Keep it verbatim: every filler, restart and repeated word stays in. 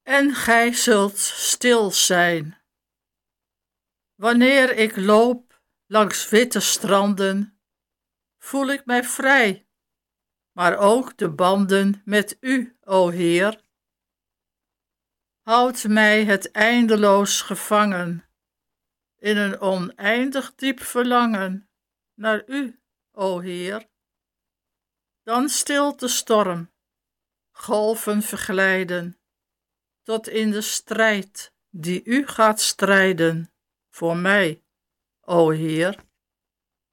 en gij zult stil zijn. Wanneer ik loop langs witte stranden, voel ik mij vrij, maar ook de banden met u, o Heer. Houdt mij het eindeloos gevangen in een oneindig diep verlangen naar u, o Heer. Dan stilt de storm, golven verglijden, tot in de strijd die u gaat strijden voor mij, o Heer.